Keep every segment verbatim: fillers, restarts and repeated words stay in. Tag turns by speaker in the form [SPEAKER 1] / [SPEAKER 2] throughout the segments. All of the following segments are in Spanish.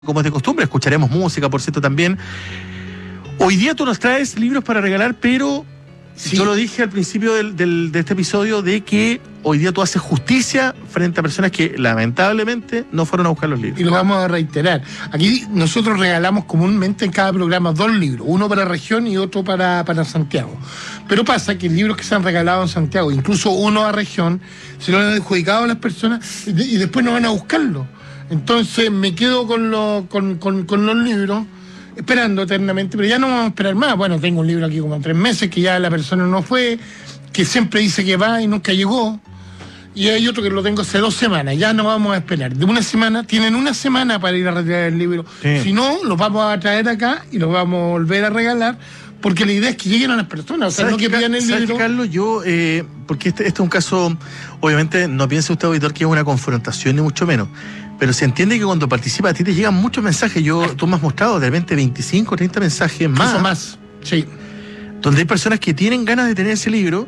[SPEAKER 1] Como es de costumbre, escucharemos música, por cierto, también. Hoy día tú nos traes libros para regalar, pero sí. Yo lo dije al principio del, del, de este episodio, de que hoy día tú haces justicia frente a personas que lamentablemente no fueron a buscar los libros.
[SPEAKER 2] Y lo vamos a reiterar. Aquí nosotros regalamos comúnmente en cada programa dos libros, uno para región y otro para, para Santiago. Pero pasa que libros que se han regalado en Santiago, incluso uno a región, se lo han adjudicado a las personas y, de, y después no van a buscarlo. Entonces me quedo con, lo, con, con, con los libros, esperando eternamente, pero ya no vamos a esperar más. Bueno, tengo un libro aquí como tres meses, que ya la persona no fue, que siempre dice que va y nunca llegó. Y hay otro que lo tengo hace dos semanas, ya no vamos a esperar. De una semana, tienen una semana para ir a retirar el libro. Sí. Si no, los vamos a traer acá y los vamos a volver a regalar, porque la idea es que lleguen a las personas, o sea, no que pidan el libro.
[SPEAKER 1] Carlos, yo, eh, porque este, este es un caso, obviamente, no piense usted, auditor, que es una confrontación, ni mucho menos. Pero se entiende que cuando participas a ti te llegan muchos mensajes. Yo, tú me has mostrado de repente veinticinco, treinta mensajes más.
[SPEAKER 2] Eso más, sí.
[SPEAKER 1] Donde hay personas que tienen ganas de tener ese libro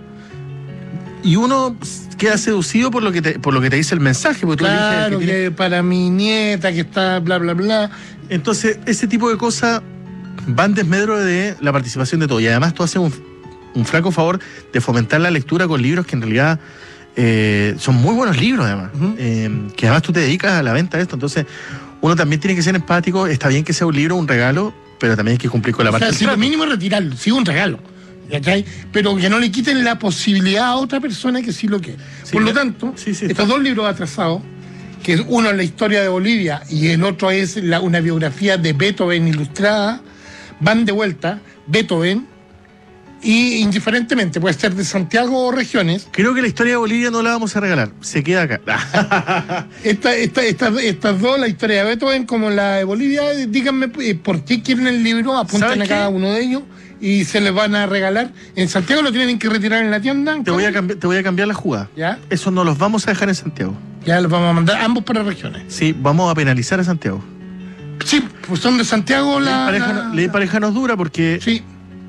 [SPEAKER 1] y uno queda seducido por lo que te, por lo que te dice el mensaje. Porque
[SPEAKER 2] claro,
[SPEAKER 1] tú que,
[SPEAKER 2] que
[SPEAKER 1] tiene...
[SPEAKER 2] para mi nieta que está bla, bla, bla.
[SPEAKER 1] Entonces, ese tipo de cosas van desmedro de la participación de todos. Y además tú haces un, un flaco favor de fomentar la lectura con libros que en realidad... Eh, son muy buenos libros, además, uh-huh. eh, que además tú te dedicas a la venta de esto. Entonces uno también tiene que ser empático. Está bien que sea un libro, un regalo, pero también hay que cumplir con la
[SPEAKER 2] o
[SPEAKER 1] parte
[SPEAKER 2] sea,
[SPEAKER 1] del
[SPEAKER 2] si
[SPEAKER 1] trato.
[SPEAKER 2] lo mínimo es retirarlo, sí, un regalo, ¿cachai? Pero que no le quiten la posibilidad a otra persona que sí lo quiere. Sí, por lo tanto, sí, sí, estos está. dos libros atrasados, que es uno es la historia de Bolivia y el otro es la, una biografía de Beethoven ilustrada, van de vuelta. Beethoven, y indiferentemente, puede ser de Santiago o regiones.
[SPEAKER 1] Creo que la historia de Bolivia no la vamos a regalar, se queda acá.
[SPEAKER 2] esta, esta, esta, estas dos, la historia de Beethoven como la de Bolivia, díganme por qué quieren el libro, apunten a cada uno de ellos y se les van a regalar. En Santiago lo tienen que retirar en la tienda.
[SPEAKER 1] Te voy a, cambi- te voy a cambiar la jugada.
[SPEAKER 2] ¿Ya?
[SPEAKER 1] Eso no los vamos a dejar en Santiago.
[SPEAKER 2] Ya los vamos a mandar ambos para regiones.
[SPEAKER 1] Sí, vamos a penalizar a Santiago.
[SPEAKER 2] Sí, pues son de Santiago la...
[SPEAKER 1] Ley pareja,
[SPEAKER 2] la...
[SPEAKER 1] ley pareja nos dura porque...
[SPEAKER 2] Sí.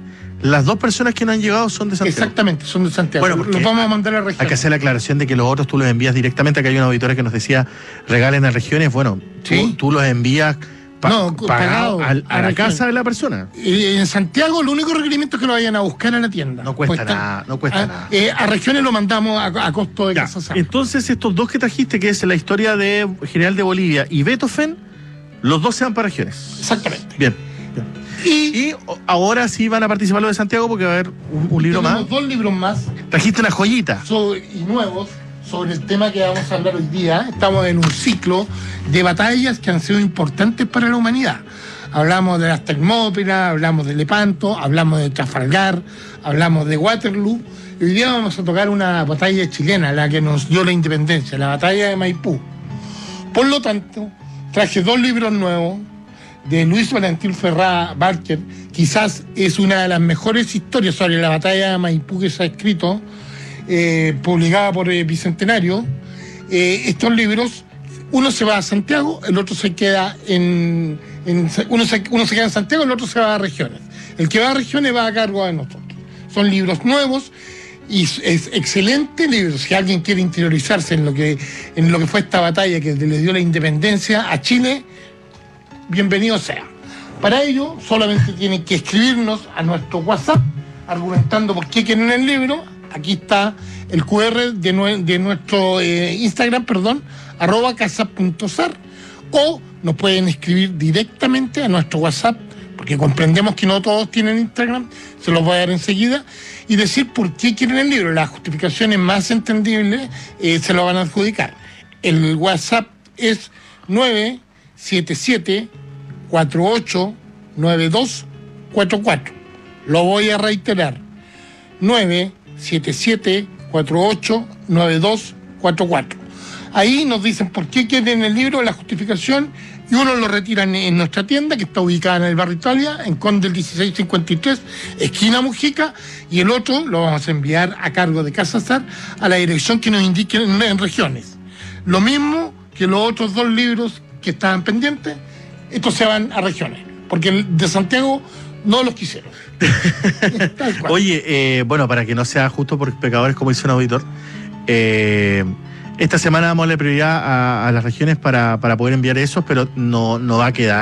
[SPEAKER 1] Las dos personas que no han llegado son de Santiago.
[SPEAKER 2] Exactamente, son de Santiago.
[SPEAKER 1] Bueno,
[SPEAKER 2] los vamos a mandar a regiones.
[SPEAKER 1] Hay que hacer la aclaración de que los otros tú los envías directamente. Acá hay una auditora que nos decía, regalen a regiones. Bueno,
[SPEAKER 2] ¿sí?
[SPEAKER 1] tú, tú los envías pa-
[SPEAKER 2] no,
[SPEAKER 1] pagado, pagado a, a, a la casa de la persona.
[SPEAKER 2] Eh, en Santiago el único requerimiento es que lo vayan a buscar a la tienda.
[SPEAKER 1] No cuesta
[SPEAKER 2] Cuesta,
[SPEAKER 1] nada, no cuesta
[SPEAKER 2] a,
[SPEAKER 1] nada.
[SPEAKER 2] Eh, a regiones lo mandamos a, a costo de casa.
[SPEAKER 1] Entonces estos dos que trajiste, que es la historia de General de Bolivia y Beethoven, los dos se van para regiones.
[SPEAKER 2] Exactamente.
[SPEAKER 1] Bien. Y, y ahora sí van a participar los de Santiago porque va a haber un, un libro
[SPEAKER 2] Tenemos
[SPEAKER 1] más.
[SPEAKER 2] dos libros más.
[SPEAKER 1] Trajiste una joyita.
[SPEAKER 2] Sobre, y nuevos sobre el tema que vamos a hablar hoy día. Estamos en un ciclo de batallas que han sido importantes para la humanidad. Hablamos de las Termópilas, hablamos de Lepanto, hablamos de Trafalgar, hablamos de Waterloo. Y hoy día vamos a tocar una batalla chilena, la que nos dio la independencia, la batalla de Maipú. Por lo tanto, traje dos libros nuevos de Luis Valentín Ferrá Barker. Quizás es una de las mejores historias sobre la batalla de Maipú que se ha escrito, eh, publicada por eh, Bicentenario. Eh, estos libros, uno se va a Santiago, el otro se queda en, en uno, se, uno se queda en Santiago, el otro se va a regiones. El que va a regiones va a cargo de nosotros. Son libros nuevos y es excelente libro. Si alguien quiere interiorizarse en lo que, en lo que fue esta batalla que le dio la independencia a Chile, bienvenido sea. Para ello, solamente tienen que escribirnos a nuestro WhatsApp, argumentando por qué quieren el libro. Aquí está el cu erre de, nue- de nuestro eh, Instagram, perdón, arroba casa punto sar, o nos pueden escribir directamente a nuestro WhatsApp, porque comprendemos que no todos tienen Instagram, se los voy a dar enseguida, y decir por qué quieren el libro. Las justificaciones más entendibles eh, se lo van a adjudicar. El WhatsApp es nueve siete siete cuatro ocho nueve dos cuatro cuatro. Lo voy a reiterar. nueve siete siete cuatro ocho nueve dos cuatro cuatro. Ahí nos dicen por qué quieren el libro, la justificación, y uno lo retiran en nuestra tienda, que está ubicada en el barrio Italia, en Conde dieciséis cincuenta y tres, esquina Mujica, y el otro lo vamos a enviar a cargo de Casa Sar a la dirección que nos indiquen en, en regiones. Lo mismo que los otros dos libros que estaban pendientes, estos se van a regiones, porque de Santiago no los quisieron.
[SPEAKER 1] Oye, eh, bueno, para que no sea justo por pecadores, como dice un auditor, eh, Esta semana vamos a darle prioridad a, a las regiones para, para poder enviar esos, pero no, no va a quedar